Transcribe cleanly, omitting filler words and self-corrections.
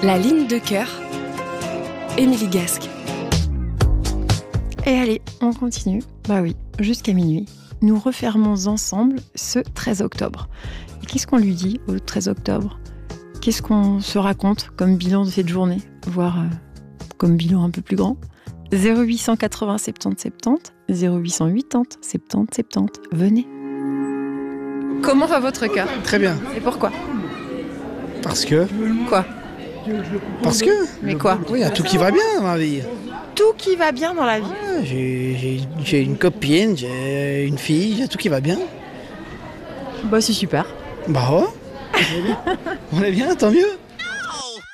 La ligne de cœur, Émilie Gasque. Et allez, on continue. Bah oui, jusqu'à minuit. Nous refermons ensemble ce 13 octobre. Et qu'est-ce qu'on lui dit au 13 octobre ? Qu'est-ce qu'on se raconte comme bilan de cette journée ? Voire comme bilan un peu plus grand ? 0880 70 70, 0880 70 70. Venez. Comment va votre cœur ? Très bien. Et pourquoi ? Parce que. Quoi ? Parce que. Mais quoi ? Oui, il y a tout qui va bien dans ma vie. Tout qui va bien dans la vie. Ouais, j'ai une copine, j'ai une fille, j'ai tout qui va bien. Bah c'est super. Bah ouais. On est bien, tant mieux.